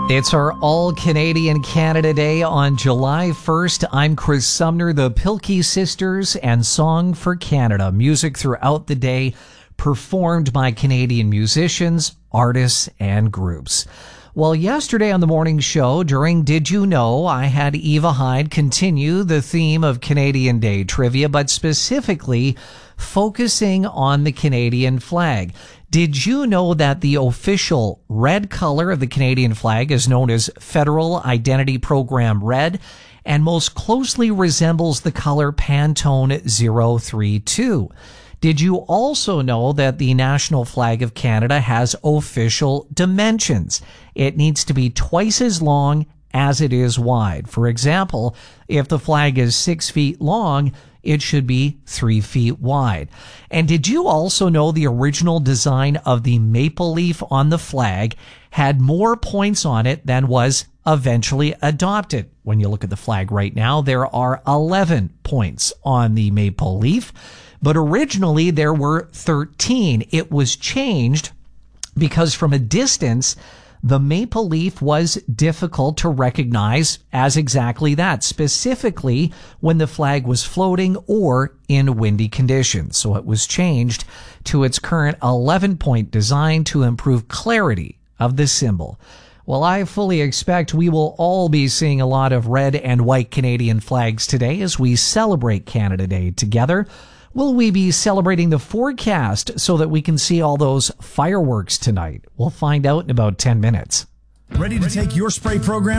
It's our All-Canadian Canada Day on July 1st. I'm Chris Sumner, the Pilkey Sisters, and Song for Canada. Music throughout the day performed by Canadian musicians, artists, and groups. Well, yesterday on the morning show, during Did You Know, I had Eva Hyde continue the theme of Canadian Day trivia, but specifically focusing on the Canadian flag. Did you know that the official red color of the Canadian flag is known as Federal Identity Program Red and most closely resembles the color Pantone 032? Did you also know that the national flag of Canada has official dimensions? It needs to be twice as long as it is wide. For example, if the flag is 6 feet long, it should be 3 feet wide. And did you also know the original design of the maple leaf on the flag had more points on it than was eventually adopted? When you look at the flag right now, there are 11 points on the maple leaf, but originally there were 13. It was changed because from a distance, the maple leaf was difficult to recognize as exactly that, specifically when the flag was floating or in windy conditions. So it was changed to its current 11-point design to improve clarity of the symbol. Well, I fully expect we will all be seeing a lot of red and white Canadian flags today as we celebrate Canada Day together. Will we be celebrating the forecast so that we can see all those fireworks tonight? We'll find out in about 10 minutes. Ready to take your spray program